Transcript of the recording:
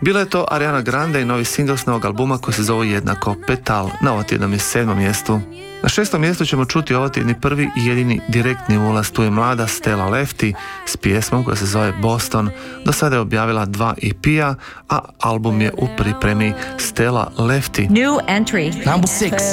Bila je to Ariana Grande i novi singl s novog albuma koji se zove jednako Petal. Na ovotjednom je 7. mjestu. Na 6. mjestu ćemo čuti ovotjedni prvi i jedini direktni ulaz. Tu je mlada Stella Lefty s pjesmom koja se zove Boston. Do sada je objavila 2 EP-a, a album je u pripremi. Stella Lefty. New entry. Number 6.